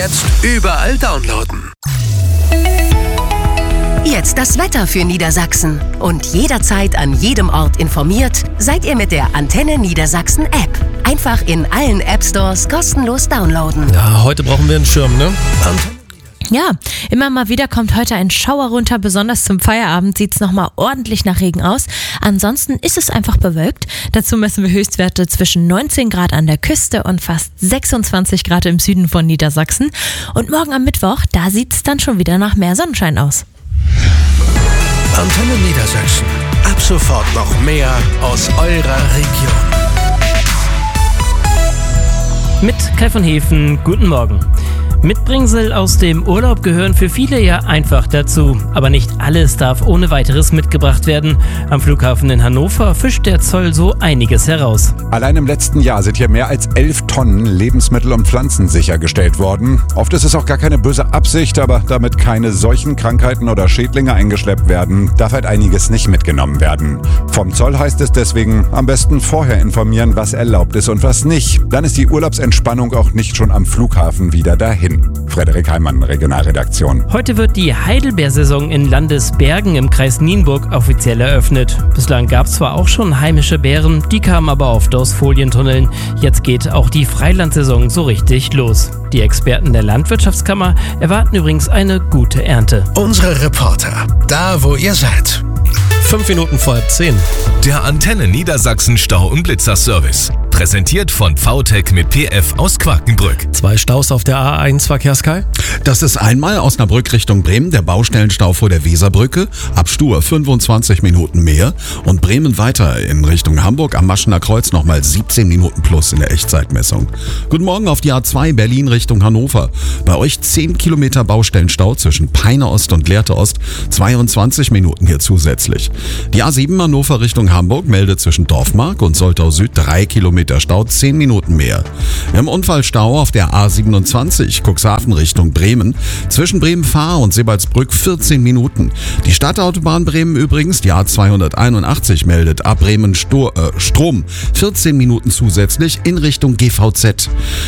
Jetzt überall downloaden. Jetzt das Wetter für Niedersachsen. Und jederzeit an jedem Ort informiert seid ihr mit der Antenne Niedersachsen App. Einfach in allen App-Stores kostenlos downloaden. Ja, heute brauchen wir einen Schirm, ne? Ja, immer mal wieder kommt heute ein Schauer runter, besonders zum Feierabend sieht es nochmal ordentlich nach Regen aus. Ansonsten ist es einfach bewölkt. Dazu messen wir Höchstwerte zwischen 19 Grad an der Küste und fast 26 Grad im Süden von Niedersachsen. Und morgen am Mittwoch, da sieht es dann schon wieder nach mehr Sonnenschein aus. Antenne Niedersachsen. Ab sofort noch mehr aus eurer Region. Mit Kai von Hefen, guten Morgen. Mitbringsel aus dem Urlaub gehören für viele ja einfach dazu. Aber nicht alles darf ohne weiteres mitgebracht werden. Am Flughafen in Hannover fischt der Zoll so einiges heraus. Allein im letzten Jahr sind hier mehr als 11 Tonnen Lebensmittel und Pflanzen sichergestellt worden. Oft ist es auch gar keine böse Absicht, aber damit keine solchen Krankheiten oder Schädlinge eingeschleppt werden, darf halt einiges nicht mitgenommen werden. Vom Zoll heißt es deswegen, am besten vorher informieren, was erlaubt ist und was nicht. Dann ist die Urlaubsentspannung auch nicht schon am Flughafen wieder dahin. Frederik Heimann, Regionalredaktion. Heute wird die Heidelbeersaison in Landesbergen im Kreis Nienburg offiziell eröffnet. Bislang gab es zwar auch schon heimische Beeren, die kamen aber oft aus Folientunneln. Jetzt geht auch die Freilandsaison so richtig los. Die Experten der Landwirtschaftskammer erwarten übrigens eine gute Ernte. Unsere Reporter, da wo ihr seid. 5 Minuten vor 9:30. Der Antenne Niedersachsen Stau- und Blitzerservice. Präsentiert von VTech mit PF aus Quakenbrück. 2 Staus auf der A1 Verkehrskai. Das ist einmal Osnabrück Richtung Bremen, der Baustellenstau vor der Weserbrücke, ab Stur 25 Minuten mehr und Bremen weiter in Richtung Hamburg am Maschener Kreuz nochmal 17 Minuten plus in der Echtzeitmessung. Guten Morgen auf die A2 Berlin Richtung Hannover. Bei euch 10 Kilometer Baustellenstau zwischen Peine Ost und Lehrte Ost, 22 Minuten hier zusätzlich. Die A7 Hannover Richtung Hamburg meldet zwischen Dorfmark und Soltau Süd 3 Kilometer Stau, 10 Minuten mehr. Im Unfallstau auf der A27 Cuxhaven Richtung Bremen, zwischen Bremen-Fahr und Sebalsbrück 14 Minuten. Die Stadtautobahn Bremen übrigens, die A281 meldet ab Bremen Strom 14 Minuten zusätzlich in Richtung GVZ.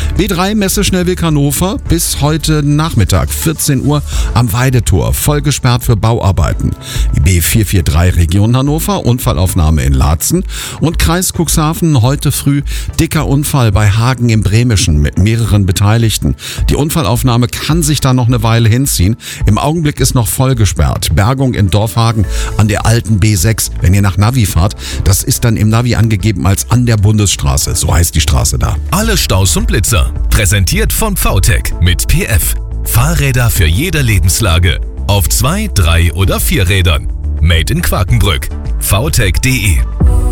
B3 Messeschnellweg Hannover bis heute Nachmittag 14 Uhr am Weidetor, voll gesperrt für Bauarbeiten. Die B443 Region Hannover, Unfallaufnahme in Laatzen und Kreis Cuxhaven heute früh dicker Unfall bei Hagen im Bremischen mit mehreren Beteiligten. Die Unfallaufnahme kann sich da noch eine Weile hinziehen. Im Augenblick ist noch voll gesperrt. Bergung in Dorfhagen an der alten B6. Wenn ihr nach Navi fahrt, das ist dann im Navi angegeben als an der Bundesstraße. So heißt die Straße da. Alle Staus und Blitzer. Präsentiert von VTech mit PF. Fahrräder für jede Lebenslage. Auf 2, 3 oder 4 Rädern. Made in Quakenbrück. vtech.de